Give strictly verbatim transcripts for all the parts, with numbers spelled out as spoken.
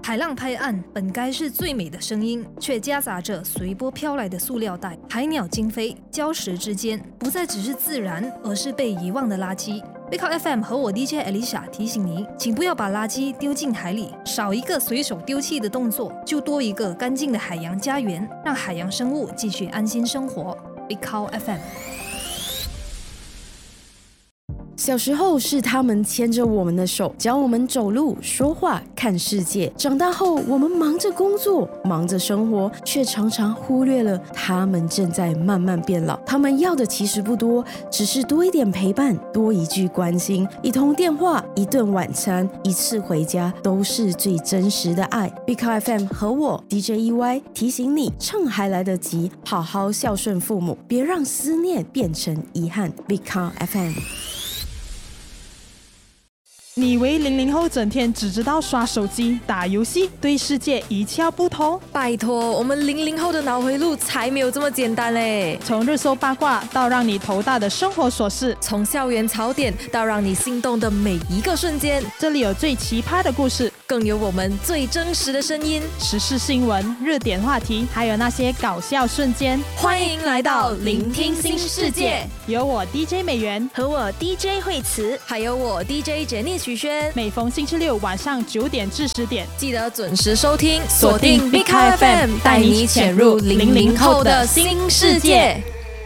海浪拍岸本该是最美的声音，却夹杂着随波飘来的塑料袋、海鸟惊飞，礁石之间不再只是自然，而是被遗忘的垃圾。背靠 F M 和我 D J Alicia 提醒你，请不要把垃圾丢进海里，少一个随手丢弃的动作，就多一个干净的海洋家园，让海洋生物继续安心生活。背靠 F M。 小时候是他们牵着我们的手，教我们走路、说话、看世界。长大后，我们忙着工作，忙着生活，却常常忽略了他们正在慢慢变老。他们要的其实不多，只是多一点陪伴，多一句关心，一通电话，一顿晚餐，一次回家，都是最真实的爱。Big Car F M 和我 D J E Y 提醒你，趁还来得及，好好孝顺父母，别让思念变成遗憾。Big Car F M。 你以为零零后整天只知道刷手机、打游戏，对世界一窍不通？ 拜托，我们零零后的脑回路才没有这么简单嘞！ 从热搜八卦到让你头大的生活琐事， 从校园槽点到让你心动的每一个瞬间， 这里有最奇葩的故事， 更有我们最真实的声音， 时事新闻、热点话题，还有那些搞笑瞬间。 欢迎来到聆听新世界， 有我 D J 美元和我 D J 惠慈，还有我 D J 简妮许萱。 每逢星期六晚上九点至十点， 记得准时收听，锁定 Big Car F M， 带你潜入零零后的新世界。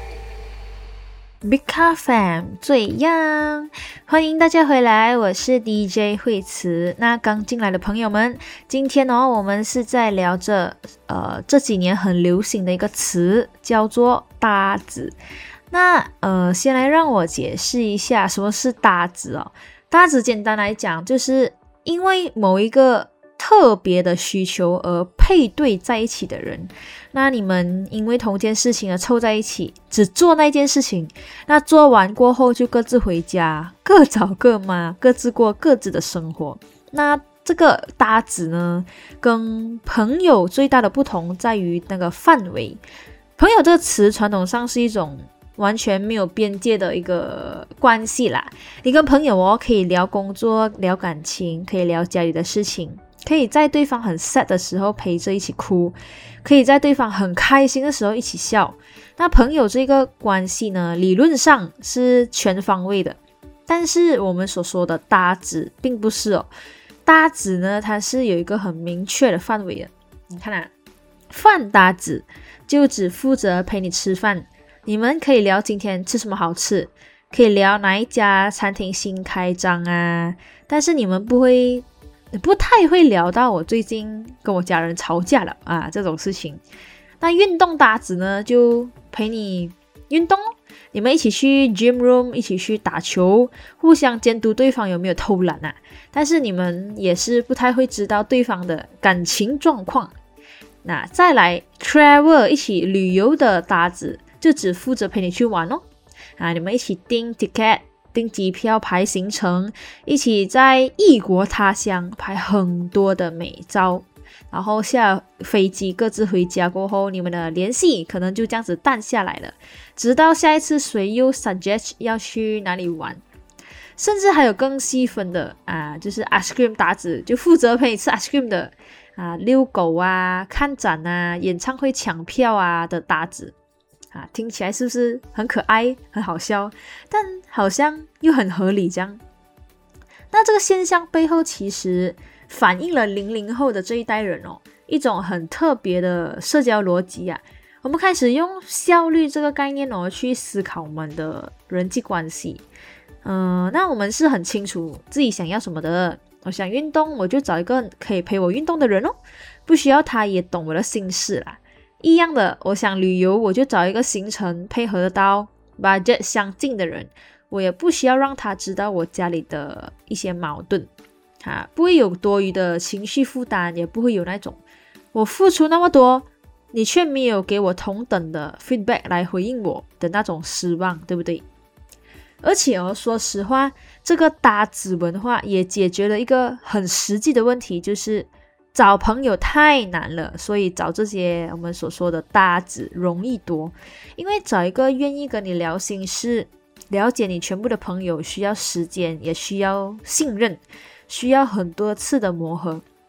Big Car F M 最样，欢迎大家回来，我是 D J 惠慈。那刚进来的朋友们，今天哦，我们是在聊着呃这几年很流行的一个词，叫做搭子。那呃，先来让我解释一下什么是搭子哦。搭子简单来讲，就是因为某一个特别的需求而配对在一起的人。那你们因为同一件事情而凑在一起，只做那件事情，那做完过后就各自回家，各找各妈，各自过各自的生活。那这个搭子呢，跟朋友最大的不同在于那个范围。朋友这个词传统上是一种完全没有边界的一个关系啦，你跟朋友哦可以聊工作、聊感情，可以聊家里的事情，可以在对方很 sad 的时候陪着一起哭，可以在对方很开心的时候一起笑。那朋友这个关系呢，理论上是全方位的，但是我们所说的搭子并不是哦。搭子呢，它是有一个很明确的范围的。你看啊，饭搭子就只负责陪你吃饭。你们可以聊今天吃什么好吃，可以聊哪一家餐厅新开张啊，但是你们不会不太会聊到我最近跟我家人吵架了啊这种事情。那运动搭子呢，就陪你运动，你们一起去 gym room， 一起去打球，互相监督对方有没有偷懒啊，但是你们也是不太会知道对方的感情状况。那再来 travel 一起旅游的搭子，就只负责陪你去玩哦，啊，你们一起订 ticket、订机票、排行程，一起在异国他乡拍很多的美照，然后下飞机各自回家过后，你们的联系可能就这样子淡下来了，直到下一次谁又 suggest 要去哪里玩。甚至还有更细分的啊，就是 ice cream 搭子，就负责陪你吃 ice cream 的啊，遛狗啊、看展啊、演唱会抢票啊的搭子。啊，听起来是不是很可爱、很好笑？但好像又很合理这样。那这个现象背后其实反映了零零后的这一代人哦，一种很特别的社交逻辑啊。我们开始用效率这个概念哦去思考我们的人际关系。嗯、呃，那我们是很清楚自己想要什么的。我想运动，我就找一个可以陪我运动的人哦，不需要他也懂我的心事啦。一样的，我想旅游，我就找一个行程配合得到 budget 相近的人，我也不需要让他知道我家里的一些矛盾，啊，不会有多余的情绪负担，也不会有那种我付出那么多，你却没有给我同等的 feedback 来回应我的那种失望，对不对？而且哦，说实话，这个搭子文化也解决了一个很实际的问题，就是找朋友太难了，所以找这些我们所说的搭子容易多。因为找一个愿意跟你聊心事、了解你全部的朋友需要时间，也需要信任，需要很多次的磨合。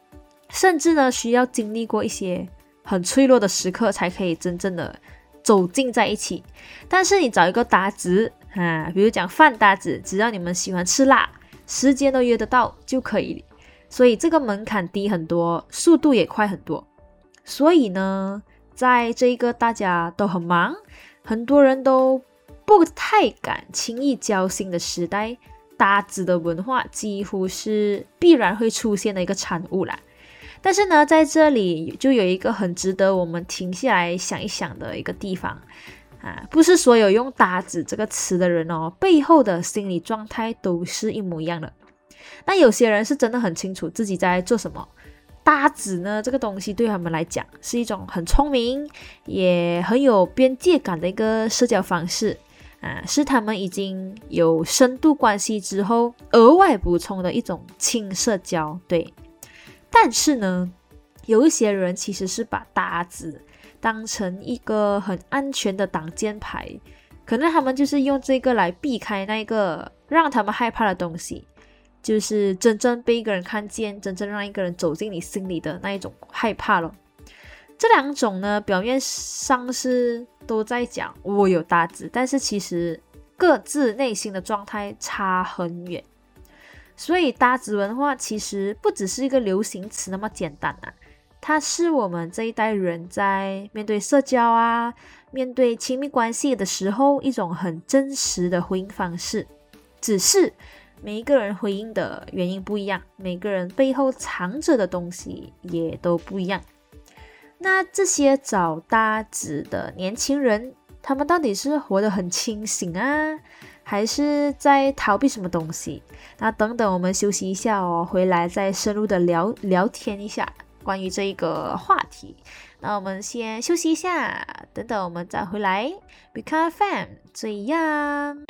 甚至呢需要经历过一些很脆弱的时刻才可以真正的走近在一起。但是你找一个搭子啊，比如讲饭搭子，只要你们喜欢吃辣，时间都约得到就可以，所以这个门槛低很多，速度也快很多。所以呢，在这一个大家都很忙，很多人都不太敢轻易交心的时代，搭子的文化几乎是必然会出现的一个产物啦。但是呢，在这里就有一个很值得我们停下来想一想的一个地方啊，不是所有用搭子这个词的人哦，背后的心理状态都是一模一样的。那有些人是真的很清楚自己在做什么，搭子呢这个东西对他们来讲是一种很聪明也很有边界感的一个社交方式啊，是他们已经有深度关系之后额外补充的一种轻社交，对。但是呢，有一些人其实是把搭子当成一个很安全的挡箭牌，可能他们就是用这个来避开那个让他们害怕的东西，就是真正被一个人看见，真正让一个人走进你心里的那一种害怕咯。这两种呢，表面上是都在讲我有搭子，但是其实各自内心的状态差很远。所以搭子文化其实不只是一个流行词那么简单啊，它是我们这一代人在面对社交啊，面对亲密关系的时候一种很真实的回应方式。只是每一个人回应的原因不一样，每个人背后藏着的东西也都不一样。那这些找搭子的年轻人，他们到底是活得很清醒啊，还是在逃避什么东西？那等等我们休息一下哦，回来再深入的聊聊天一下关于这一个话题。那我们先休息一下，等等我们再回来。Become F M 这样。